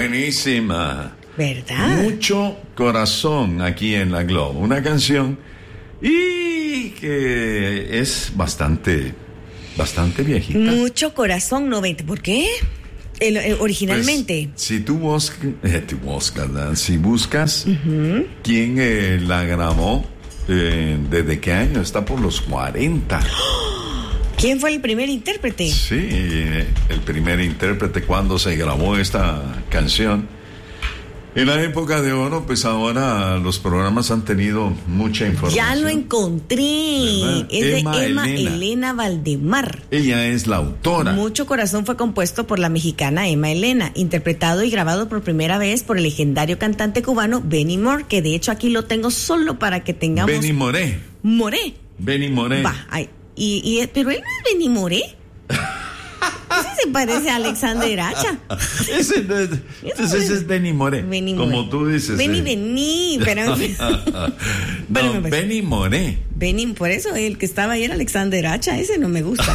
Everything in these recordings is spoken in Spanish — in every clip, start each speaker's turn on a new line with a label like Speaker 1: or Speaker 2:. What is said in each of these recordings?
Speaker 1: buenísima.
Speaker 2: ¿Verdad?
Speaker 1: Mucho corazón aquí en la Globo. Una canción y que es bastante viejita.
Speaker 2: Mucho corazón, 90. ¿Por qué? Originalmente.
Speaker 1: Pues, si tú si buscas quién la grabó, desde qué año, está por los 40.
Speaker 2: ¿Quién fue el primer intérprete?
Speaker 1: Sí, el primer intérprete cuando se grabó esta canción. En la época de oro, pues ahora los programas han tenido mucha información.
Speaker 2: Ya lo encontré.
Speaker 1: ¿Verdad?
Speaker 2: Es de
Speaker 1: Emma
Speaker 2: Elena Valdemar.
Speaker 1: Ella es la autora.
Speaker 2: Mucho corazón fue compuesto por la mexicana Emma Elena, interpretado y grabado por primera vez por el legendario cantante cubano Benny Moré, que de hecho aquí lo tengo solo para que tengamos...
Speaker 1: Benny Moré. Benny Moré.
Speaker 2: Va, ay, pero él no es Benny Moré. Ese se parece a Alexander Hacha.
Speaker 1: Entonces es Benny Moré. Como tú dices.
Speaker 2: Pero
Speaker 1: no, Benny Moré.
Speaker 2: Por eso el que estaba ahí era Alexander Hacha. Ese no me gusta.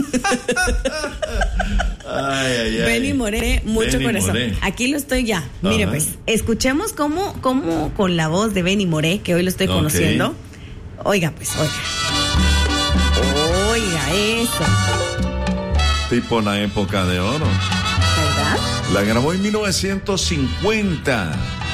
Speaker 2: Benny Moré, mucho
Speaker 1: Benny
Speaker 2: corazón.
Speaker 1: Moré.
Speaker 2: Aquí lo estoy ya. Mire, pues, escuchemos cómo con la voz de Benny Moré, que hoy lo estoy conociendo. Oiga, pues, oiga eso.
Speaker 1: Tipo la época de oro.
Speaker 2: ¿Verdad?
Speaker 1: La grabó en 1950.